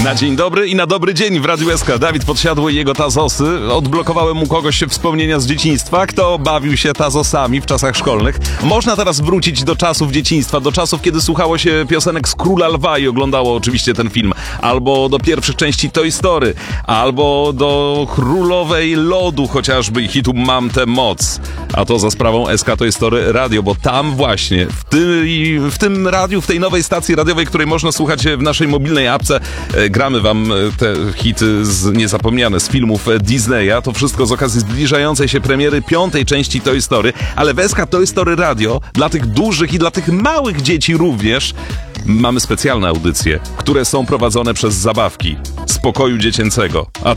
Na dzień dobry i na dobry dzień w Radiu SK. Dawid Podsiadły i jego tazosy. Odblokowałem u kogoś wspomnienia z dzieciństwa. Kto bawił się tazosami w czasach szkolnych? Można teraz wrócić do czasów dzieciństwa, do czasów, kiedy słuchało się piosenek z Króla Lwa i oglądało oczywiście ten film. Albo do pierwszych części Toy Story. Albo do Królowej Lodu chociażby i hitu Mam tę moc. A to za sprawą SK Toy Story Radio, bo tam właśnie, w tym radiu, w tej nowej stacji radiowej, której można słuchać w naszej mobilnej apce, gramy wam te hity niezapomniane z filmów Disneya. To wszystko z okazji zbliżającej się premiery 5. części Toy Story, ale w SK Toy Story Radio dla tych dużych i dla tych małych dzieci również mamy specjalne audycje, które są prowadzone przez zabawki z pokoju dziecięcego. A